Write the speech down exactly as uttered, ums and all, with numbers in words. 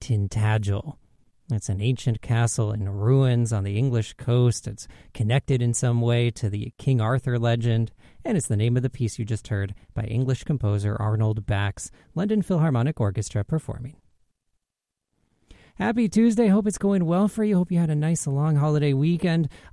Tintagel. It's an ancient castle in ruins on the English coast. It's connected in some way to the King Arthur legend, and it's the name of the piece you just heard by English composer Arnold Bax, London Philharmonic Orchestra performing. Happy Tuesday. Hope it's going well for you. Hope you had a nice long holiday weekend.